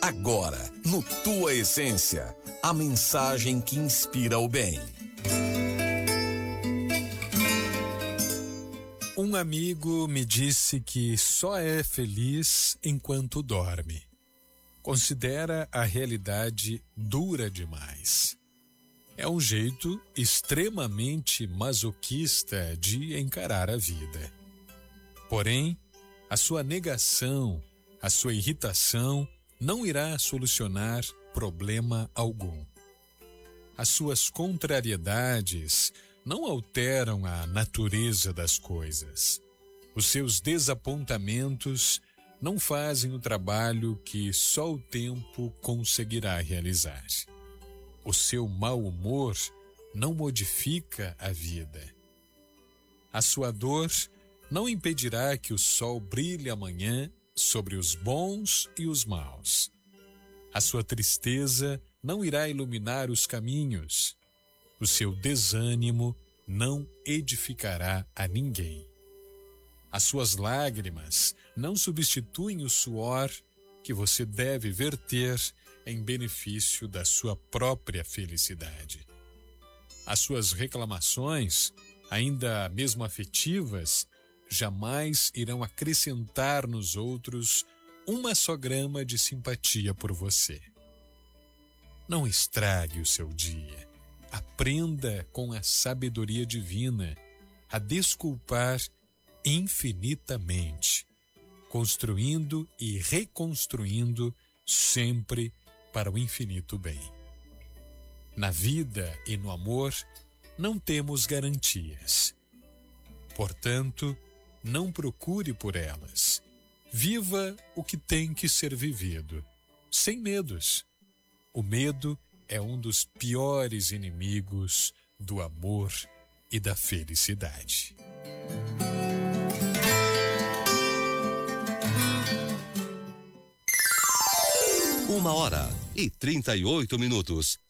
Agora, no Tua Essência, a mensagem que inspira o bem. Um amigo me disse que só é feliz enquanto dorme. Considera a realidade dura demais. É um jeito extremamente masoquista de encarar a vida. Porém, a sua negação, a sua irritação não irá solucionar problema algum. As suas contrariedades não alteram a natureza das coisas. Os seus desapontamentos não fazem o trabalho que só o tempo conseguirá realizar. O seu mau humor não modifica a vida. A sua dor não impedirá que o sol brilhe amanhã sobre os bons e os maus. A sua tristeza não irá iluminar os caminhos. O seu desânimo não edificará a ninguém. As suas lágrimas não substituem o suor que você deve verter em benefício da sua própria felicidade. As suas reclamações, ainda mesmo afetivas, jamais irão acrescentar nos outros uma só grama de simpatia por você. Não estrague o seu dia. Aprenda com a sabedoria divina a desculpar infinitamente, construindo e reconstruindo sempre para o infinito bem. Na vida e no amor não temos garantias. Portanto, não procure por elas. Viva o que tem que ser vivido, sem medos. O medo é um dos piores inimigos do amor e da felicidade. 1h38.